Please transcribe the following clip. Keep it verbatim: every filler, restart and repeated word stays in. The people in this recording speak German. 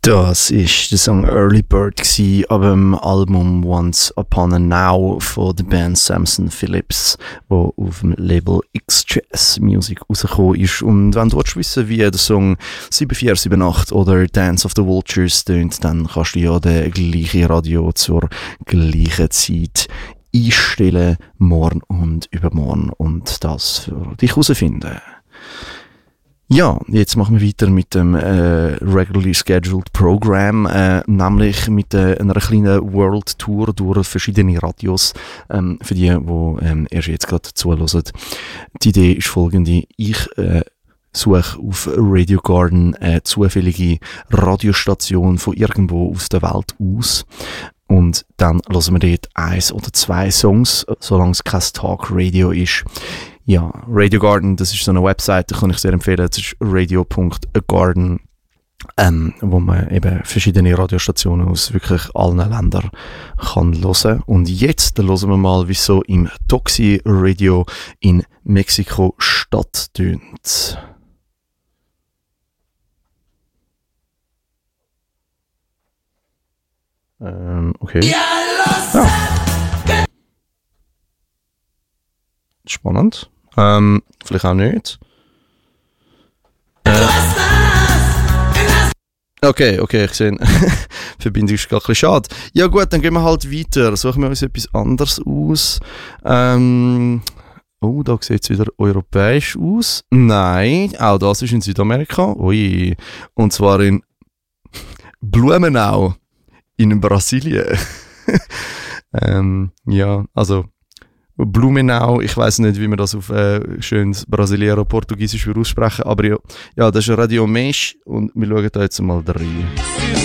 Das ist der Song Early Bird gsi ab dem Album Once Upon a Now von der Band Samson Phillips, wo auf dem Label X-Jazz Music rausgekommen ist. Und wenn du willst wissen, wie der Song sieben vier sieben acht oder Dance of the Vultures tönt, dann kannst du ja den gleichen Radio zur gleichen Zeit einstellen, morgen und übermorgen, und das für dich herausfinden. Ja, jetzt machen wir weiter mit dem äh, regularly scheduled Program, äh, nämlich mit äh, einer kleinen World Tour durch verschiedene Radios, ähm, für die, die ähm, erst jetzt gerade zuhören. Die Idee ist folgende: Ich äh, suche auf Radio Garden eine zufällige Radiostation von irgendwo aus der Welt aus. Und dann hören wir dort eins oder zwei Songs, solange es kein Talk-Radio ist. Ja, Radio Garden, das ist so eine Webseite, kann ich sehr empfehlen. Das ist radio punkt garden, ähm, wo man eben verschiedene Radiostationen aus wirklich allen Ländern kann hören. Und jetzt hören wir mal, wie so im Toxi Radio in Mexiko Stadt tönt. Ähm, okay. Ja. Spannend. Ähm, vielleicht auch nicht. Äh. Okay, okay, ich sehe. Verbindung ist gar ein bisschen schade. Ja gut, dann gehen wir halt weiter. Suchen wir uns etwas anderes aus. Ähm, oh, da sieht es wieder europäisch aus. Nein, auch das ist in Südamerika. Ui. Und zwar in Blumenau in Brasilien. ähm, ja, also Blumenau, ich weiss nicht, wie man das auf äh, schönes Brasileiro Portugiesisch aussprechen, aber ja, ja, das ist Radio Mesh und wir schauen da jetzt mal rein.